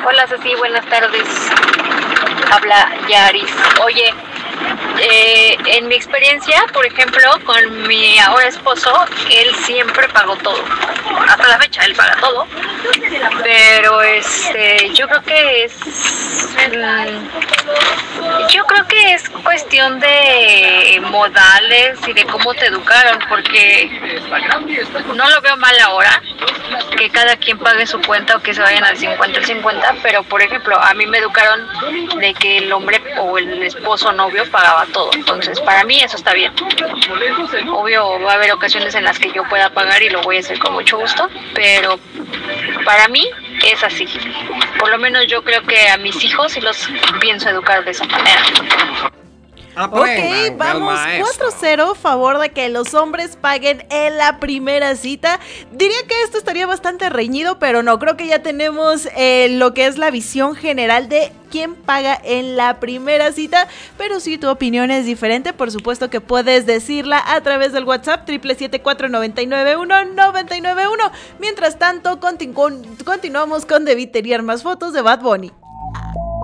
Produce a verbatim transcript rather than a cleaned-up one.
Hola Ceci, buenas tardes. Habla Yaris. Oye, eh, en mi experiencia, por ejemplo, con mi ahora esposo, él siempre pagó todo. Hasta la fecha, él paga todo. Pero este, yo creo que es... Mmm, yo creo que es cuestión de modales y de cómo te educaron, porque no lo veo mal ahora, que cada quien pague su cuenta o que se vayan al cincuenta al cincuenta, pero por ejemplo, a mí me educaron de que el hombre o el esposo novio pagaba todo, entonces para mí eso está bien. Obvio va a haber ocasiones en las que yo pueda pagar y lo voy a hacer con mucho gusto, pero para mí es así. Por lo menos yo creo que a mis hijos sí los pienso educar de esa manera. Ok, vamos cuatro cero a favor de que los hombres paguen en la primera cita. Diría que esto estaría bastante reñido, pero no, creo que ya tenemos eh, lo que es la visión general de quién paga en la primera cita. Pero si tu opinión es diferente, por supuesto que puedes decirla a través del WhatsApp siete siete cuatro, nueve nueve uno, nueve nueve uno. Mientras tanto, continu- continuamos con Debí Tener Más Fotos de Bad Bunny.